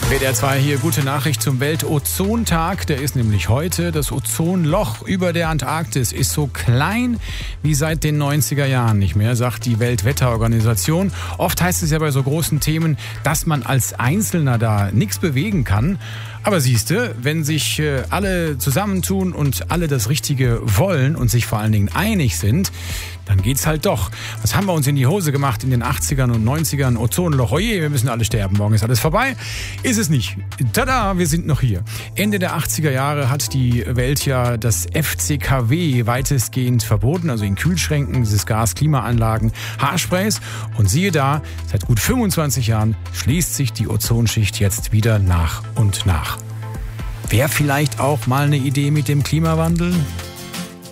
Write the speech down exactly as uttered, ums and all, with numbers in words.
W D R zwei hier, gute Nachricht zum Weltozontag. Der ist nämlich heute. Das Ozonloch über der Antarktis ist so klein wie seit den neunziger Jahren nicht mehr, sagt die Weltwetterorganisation. Oft heißt es ja bei so großen Themen, dass man als Einzelner da nichts bewegen kann. Aber siehste, wenn sich äh, alle zusammentun und alle das Richtige wollen und sich vor allen Dingen einig sind, dann geht's halt doch. Was haben wir uns in die Hose gemacht in den achtzigern und neunzigern? Ozonloch, oje, wir müssen alle sterben, morgen ist alles vorbei. Ist es nicht. Tada, wir sind noch hier. Ende der achtziger Jahre hat die Welt ja das F C K W weitestgehend verboten, also in Kühlschränken, dieses Gas, Klimaanlagen, Haarsprays. Und siehe da, seit gut fünfundzwanzig Jahren schließt sich die Ozonschicht jetzt wieder nach und nach. Wäre vielleicht auch mal eine Idee mit dem Klimawandel?